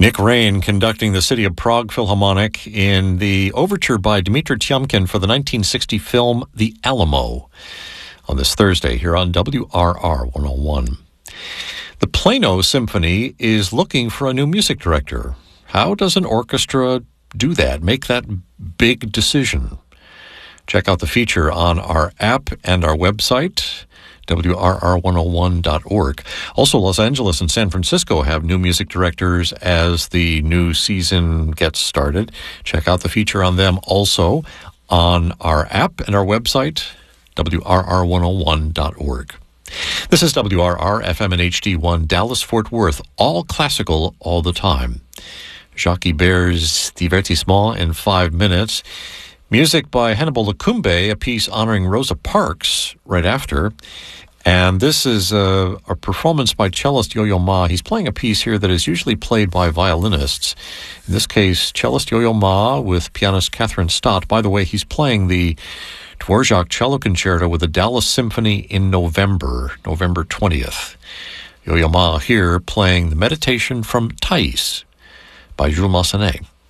Nick Rain conducting the City of Prague Philharmonic in the overture by Dmitri Tiomkin for the 1960 film The Alamo on this Thursday here on WRR 101. The Plano Symphony is looking for a new music director. How does an orchestra do that, make that big decision? Check out the feature on our app and our website, WRR101.org. Also, Los Angeles and San Francisco have new music directors as the new season gets started. Check out the feature on them also on our app and our website, WRR101.org. This is WRR FM and HD1 Dallas-Fort Worth, all classical all the time. Jacques Ibert's Divertissement in 5 minutes. Music by Hannibal Lacumbe, a piece honoring Rosa Parks right after. And this is a performance by cellist Yo-Yo Ma. He's playing a piece here that is usually played by violinists. In this case, cellist Yo-Yo Ma with pianist Catherine Stott. By the way, he's playing the Dvorak Cello Concerto with the Dallas Symphony in November 20th. Yo-Yo Ma here playing the Meditation from Thais by Jules Massenet.